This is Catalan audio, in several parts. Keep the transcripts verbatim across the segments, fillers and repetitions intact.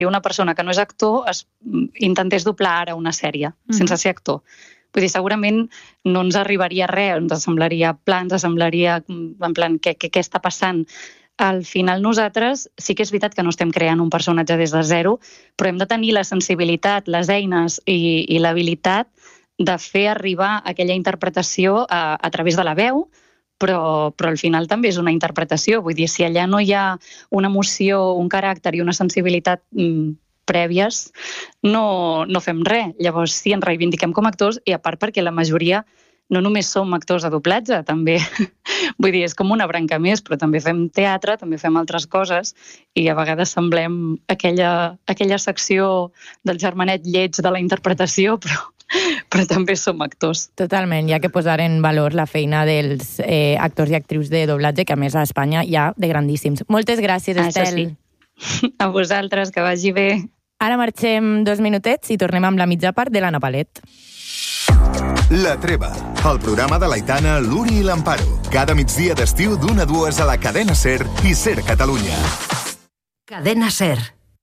una persona que no és actor es intentés doblar ara una sèrie, mm. sense ser actor. Vull dir, segurament no ens arribaria res, ens semblaria pla, ens semblaria en plan, què, què, què està passant? Al final nosaltres sí que és veritat que no estem creant un personatge des de zero, però hem de tenir la sensibilitat, les eines i, i l'habilitat de fer arribar aquella interpretació a, a través de la veu, però, però al final també és una interpretació. Vull dir, si allà no hi ha una emoció, un caràcter i una sensibilitat mmm, prèvies, no, no fem res. Llavors sí, ens reivindiquem com a actors i a part perquè la majoria no només som actors de doblatge, també, vull dir, és com una branca més, però també fem teatre, també fem altres coses i a vegades semblem aquella, aquella secció del germanet lleig de la interpretació, però, però també som actors. Totalment, hi ha que posar en valor la feina dels eh, actors i actrius de doblatge, que a més a Espanya hi ha de grandíssims. Moltes gràcies, Estel. Sí. A vosaltres, que vagi bé. Ara marxem dos minutets i tornem amb la mitja part de l'Anna Palet. La Treva, el programa de l'Aitana, l'Uri i l'Amparo. Cada migdia d'estiu d'una a dues a la Cadena Ser i Ser Catalunya. Cadena Ser.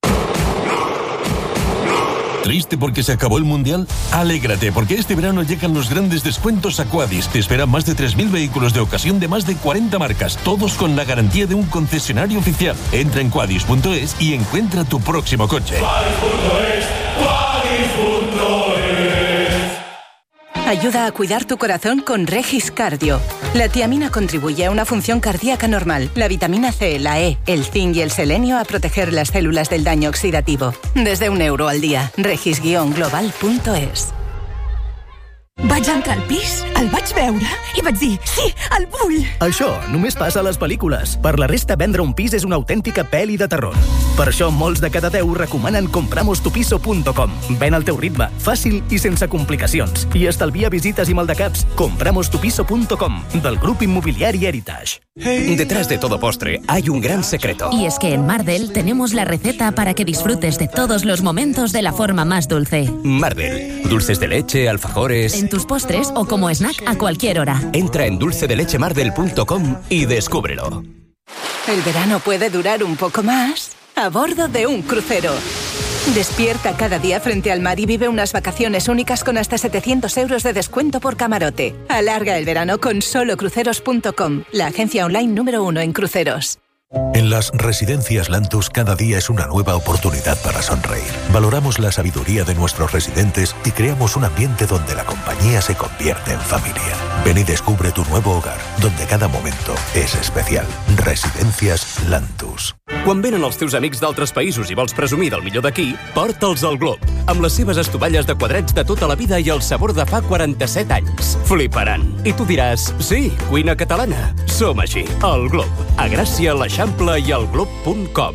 ¿Triste porque se acabó el Mundial? Alégrate, porque este verano llegan los grandes descuentos a Quadis. Te esperan más de tres mil vehículos de ocasión de más de cuarenta marcas, todos con la garantía de un concesionario oficial. Entra en quadis punto es y encuentra tu próximo coche. Quadis punto es, Quadis punto es. Ayuda a cuidar tu corazón con Regis Cardio. La tiamina contribuye a una función cardíaca normal. La vitamina C, la E, el zinc y el selenio a proteger las células del daño oxidativo. Desde un euro al día. regis guion global punto es. Vaig entrar al pis, el vaig veure i vaig dir, sí, el vull! Això només passa a les pel·lícules. Per la resta, vendre un pis és una autèntica pel·li de terror. Per això, molts de cada deu recomanen compramos tu piso punto com. Ven al teu ritme, fàcil i sense complicacions. I estalvia visites i maldecaps. compramos tu piso punto com, del grup immobiliari Heritage. Detrás de todo postre hay un gran secreto. Y es que en Mardel tenemos la receta para que disfrutes de todos los momentos de la forma más dulce. Mardel. Dulces de leche, alfajores... En tus postres o como snack a cualquier hora. Entra en dulce de leche mardel punto com y descúbrelo. El verano puede durar un poco más a bordo de un crucero. Despierta cada día frente al mar y vive unas vacaciones únicas con hasta setecientos euros de descuento por camarote. Alarga el verano con solo cruceros punto com, la agencia online número uno en cruceros. En las residencias Lantus cada día es una nueva oportunidad para sonreír. Valoramos la sabiduría de nuestros residentes y creamos un ambiente donde la compañía se convierte en familia. Ven y descubre tu nuevo hogar, donde cada momento és especial. Residencias Lantus. Quan venen els teus amics d'altres països i vols presumir del millor d'aquí, porta'ls al Glob, amb les seves estovalles de quadrets de tota la vida i el sabor de fa quaranta-set anys. Fliparan. I tu diràs, sí, cuina catalana. Som així. El Glob. A Gràcia, l'Eixample i el glob punt com.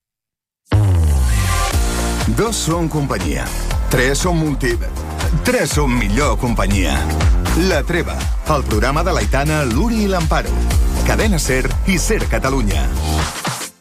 Dos són companyia. Tres són multi... Tres són millor companyia. La Treva, el programa de l'Aitana, l'Uri i l'Amparo. Cadena Ser i Ser Catalunya.